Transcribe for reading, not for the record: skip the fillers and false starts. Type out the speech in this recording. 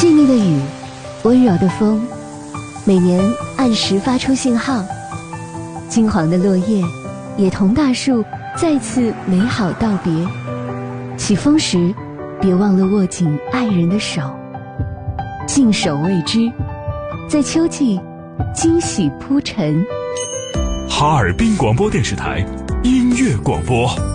细腻的雨，温柔的风，每年按时发出信号。金黄的落叶也同大树再次美好道别。起风时，别忘了握紧爱人的手，静守未知，在秋季惊喜铺陈。 哈尔滨广播电视台音乐广播。